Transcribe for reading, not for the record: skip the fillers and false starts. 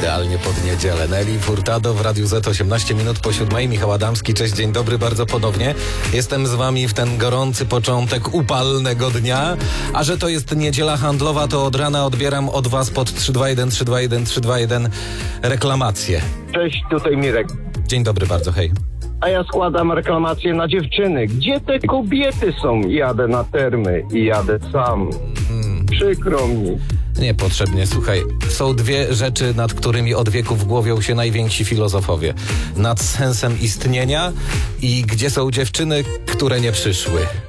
idealnie pod niedzielę. Nelly Furtado w Radiu Z, 18 minut po 7. Michał Adamski, cześć, dzień dobry, bardzo ponownie. Jestem z wami w ten gorący początek upalnego dnia. A że to jest niedziela handlowa, to od rana odbieram od was pod 321 reklamację. Cześć, tutaj Mirek. Dzień dobry bardzo, hej. A ja składam reklamację na dziewczyny. Gdzie te kobiety są? Jadę na termy i jadę sam. Przykro mi. Niepotrzebnie, słuchaj, są dwie rzeczy, nad którymi od wieków głowią się najwięksi filozofowie. Nad sensem istnienia i gdzie są dziewczyny, które nie przyszły.